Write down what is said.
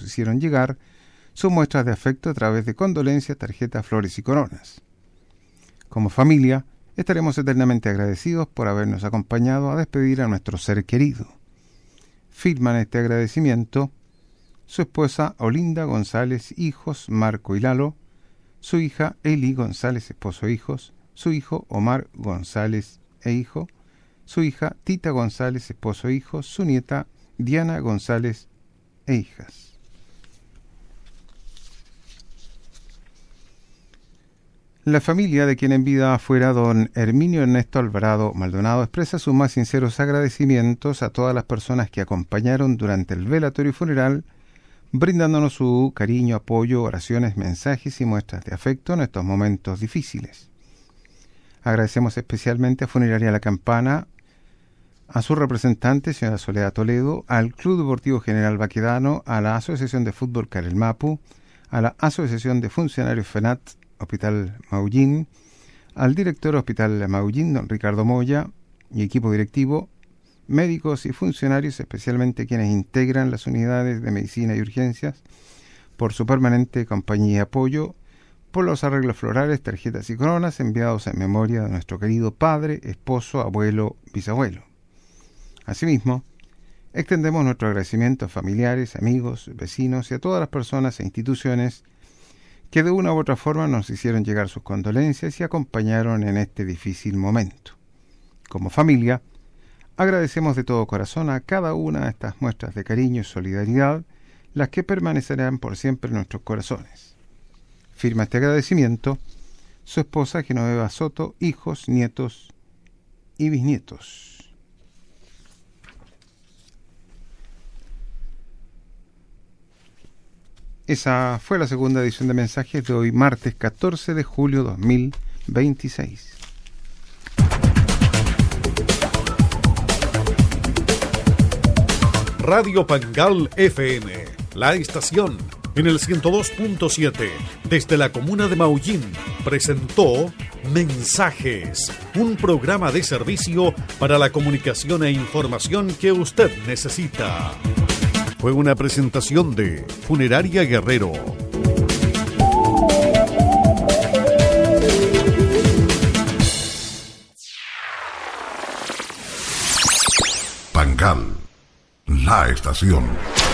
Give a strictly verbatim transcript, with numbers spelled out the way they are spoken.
hicieron llegar sus muestras de afecto a través de condolencias, tarjetas, flores y coronas. Como familia, estaremos eternamente agradecidos por habernos acompañado a despedir a nuestro ser querido. Firman este agradecimiento su esposa Olinda González, hijos Marco y Lalo, su hija Eli González, esposo e hijos, su hijo Omar González e hijo, su hija Tita González, esposo e hijos, su nieta Diana González e hijas. La familia de quien en vida fuera don Herminio Ernesto Alvarado Maldonado expresa sus más sinceros agradecimientos a todas las personas que acompañaron durante el velatorio y funeral, brindándonos su cariño, apoyo, oraciones, mensajes y muestras de afecto en estos momentos difíciles. Agradecemos especialmente a Funeraria La Campana, a su representante, señora Soledad Toledo, al Club Deportivo General Baquedano, a la Asociación de Fútbol Carelmapu, a la Asociación de Funcionarios FENAT, Hospital Maullín, al director Hospital Maullín, don Ricardo Moya, y equipo directivo, médicos y funcionarios, especialmente quienes integran las unidades de medicina y urgencias, por su permanente compañía y apoyo, por los arreglos florales, tarjetas y coronas enviados en memoria de nuestro querido padre, esposo, abuelo, bisabuelo. Asimismo, extendemos nuestro agradecimiento a familiares, amigos, vecinos y a todas las personas e instituciones que de una u otra forma nos hicieron llegar sus condolencias y acompañaron en este difícil momento. Como familia, agradecemos de todo corazón a cada una de estas muestras de cariño y solidaridad, las que permanecerán por siempre en nuestros corazones. Firma este agradecimiento su esposa Genoveva Soto, hijos, nietos y bisnietos. Esa fue la segunda edición de mensajes de hoy, martes catorce de julio de dos mil veintiséis. Radio Pangal F M, la estación en el ciento dos punto siete, desde la comuna de Maullín, presentó Mensajes, un programa de servicio para la comunicación e información que usted necesita. Fue una presentación de Funeraria Guerrero. Pangal, la estación.